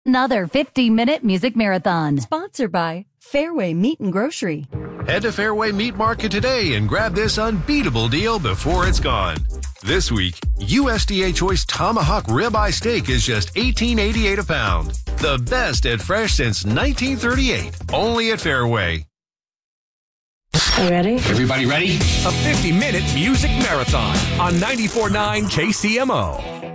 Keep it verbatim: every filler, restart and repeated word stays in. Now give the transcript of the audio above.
Another fifteen-minute music marathon. Sponsored by Fairway Meat and Grocery. Head to Fairway Meat Market today and grab this unbeatable deal before it's gone. This week, U S D A Choice Tomahawk Ribeye Steak is just eighteen eighty-eight a pound. The best at fresh since nineteen thirty-eight. Only at Fairway. You ready? Everybody ready? A fifty-minute music marathon on ninety-four point nine K C M O.